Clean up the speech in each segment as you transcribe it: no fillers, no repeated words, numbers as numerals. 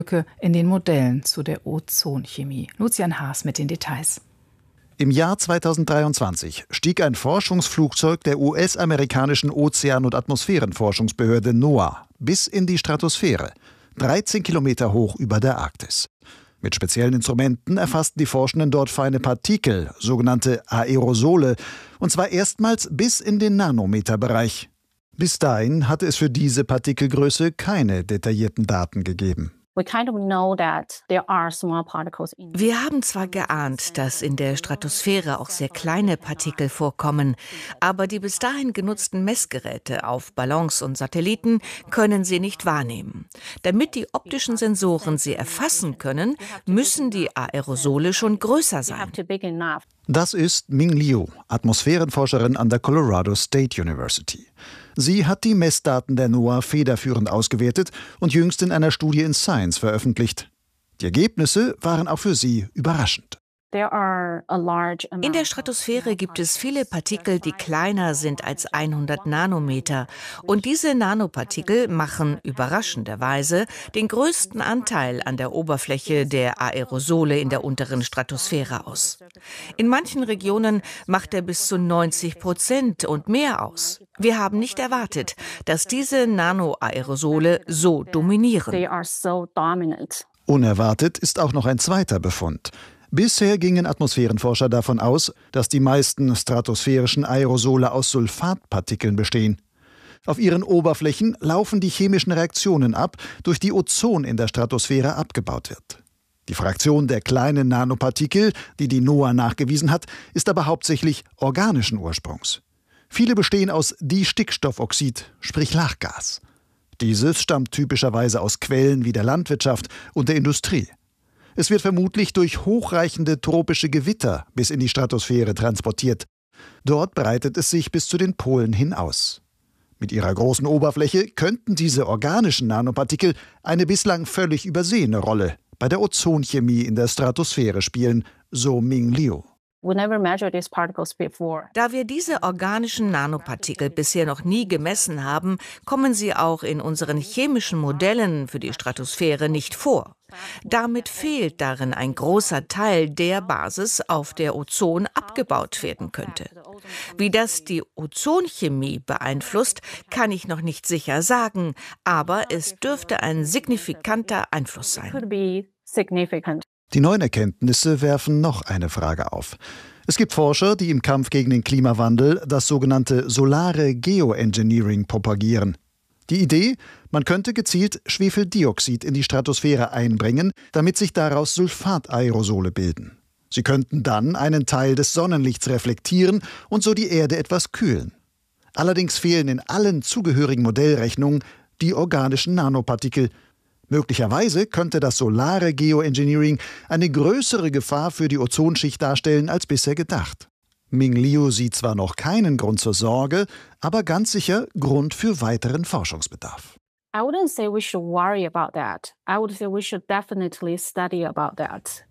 in den Modellen zu der Ozonchemie. Lucian Haas mit den Details. Im Jahr 2023 stieg ein Forschungsflugzeug der US-amerikanischen Ozean- und Atmosphärenforschungsbehörde NOAA bis in die Stratosphäre, 13 Kilometer hoch über der Arktis. Mit speziellen Instrumenten erfassten die Forschenden dort feine Partikel, sogenannte Aerosole, und zwar erstmals bis in den Nanometerbereich. Bis dahin hatte es für diese Partikelgröße keine detaillierten Daten gegeben. Wir haben zwar geahnt, dass in der Stratosphäre auch sehr kleine Partikel vorkommen, aber die bis dahin genutzten Messgeräte auf Ballons und Satelliten können sie nicht wahrnehmen. Damit die optischen Sensoren sie erfassen können, müssen die Aerosole schon größer sein. Das ist Ming Liu, Atmosphärenforscherin an der Colorado State University. Sie hat die Messdaten der NOAA federführend ausgewertet und jüngst in einer Studie in Science veröffentlicht. Die Ergebnisse waren auch für sie überraschend. In der Stratosphäre gibt es viele Partikel, die kleiner sind als 100 Nanometer. Und diese Nanopartikel machen überraschenderweise den größten Anteil an der Oberfläche der Aerosole in der unteren Stratosphäre aus. In manchen Regionen macht er bis zu 90% und mehr aus. Wir haben nicht erwartet, dass diese Nanoaerosole so dominieren. Unerwartet ist auch noch ein zweiter Befund. Bisher gingen Atmosphärenforscher davon aus, dass die meisten stratosphärischen Aerosole aus Sulfatpartikeln bestehen. Auf ihren Oberflächen laufen die chemischen Reaktionen ab, durch die Ozon in der Stratosphäre abgebaut wird. Die Fraktion der kleinen Nanopartikel, die die NOAA nachgewiesen hat, ist aber hauptsächlich organischen Ursprungs. Viele bestehen aus Distickstoffoxid, sprich Lachgas. Dieses stammt typischerweise aus Quellen wie der Landwirtschaft und der Industrie. Es wird vermutlich durch hochreichende tropische Gewitter bis in die Stratosphäre transportiert. Dort breitet es sich bis zu den Polen hin aus. Mit ihrer großen Oberfläche könnten diese organischen Nanopartikel eine bislang völlig übersehene Rolle bei der Ozonchemie in der Stratosphäre spielen, so Ming Liu. Da wir diese organischen Nanopartikel bisher noch nie gemessen haben, kommen sie auch in unseren chemischen Modellen für die Stratosphäre nicht vor. Damit fehlt darin ein großer Teil der Basis, auf der Ozon abgebaut werden könnte. Wie das die Ozonchemie beeinflusst, kann ich noch nicht sicher sagen, aber es dürfte ein signifikanter Einfluss sein. Die neuen Erkenntnisse werfen noch eine Frage auf. Es gibt Forscher, die im Kampf gegen den Klimawandel das sogenannte solare Geoengineering propagieren. Die Idee, man könnte gezielt Schwefeldioxid in die Stratosphäre einbringen, damit sich daraus Sulfataerosole bilden. Sie könnten dann einen Teil des Sonnenlichts reflektieren und so die Erde etwas kühlen. Allerdings fehlen in allen zugehörigen Modellrechnungen die organischen Nanopartikel. Möglicherweise könnte das solare Geoengineering eine größere Gefahr für die Ozonschicht darstellen als bisher gedacht. Ming Liu sieht zwar noch keinen Grund zur Sorge, aber ganz sicher Grund für weiteren Forschungsbedarf. I wouldn't say we should worry about that. I would say we should definitely study about that.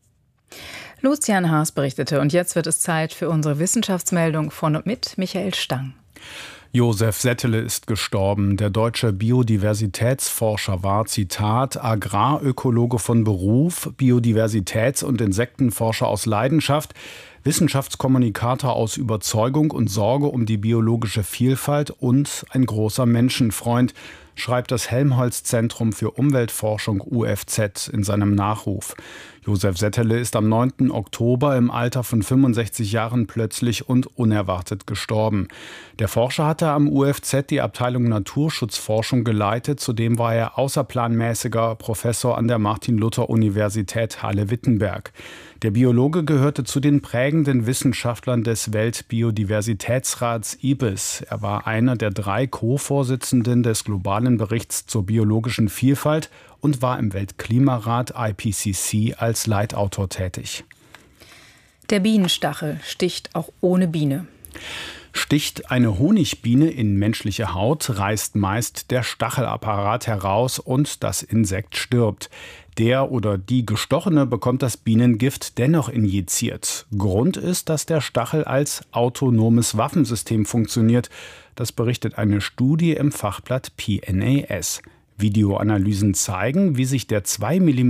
Lucian Haas berichtete und jetzt wird es Zeit für unsere Wissenschaftsmeldung von und mit Michael Stang. Josef Settele ist gestorben. Der deutsche Biodiversitätsforscher war, Zitat, Agrarökologe von Beruf, Biodiversitäts- und Insektenforscher aus Leidenschaft, Wissenschaftskommunikator aus Überzeugung und Sorge um die biologische Vielfalt und ein großer Menschenfreund, schreibt das Helmholtz-Zentrum für Umweltforschung UFZ in seinem Nachruf. Josef Settele ist am 9. Oktober im Alter von 65 Jahren plötzlich und unerwartet gestorben. Der Forscher hatte am UFZ die Abteilung Naturschutzforschung geleitet. Zudem war er außerplanmäßiger Professor an der Martin-Luther-Universität Halle-Wittenberg. Der Biologe gehörte zu den prägenden Wissenschaftlern des Weltbiodiversitätsrats IBIS. Er war einer der 3 Co-Vorsitzenden des globalen Berichts zur biologischen Vielfalt und war im Weltklimarat IPCC als Leitautor tätig. Der Bienenstachel sticht auch ohne Biene. Sticht eine Honigbiene in menschliche Haut, reißt meist der Stachelapparat heraus und das Insekt stirbt. Der oder die Gestochene bekommt das Bienengift dennoch injiziert. Grund ist, dass der Stachel als autonomes Waffensystem funktioniert. Das berichtet eine Studie im Fachblatt PNAS. Videoanalysen zeigen, wie sich der 2 mm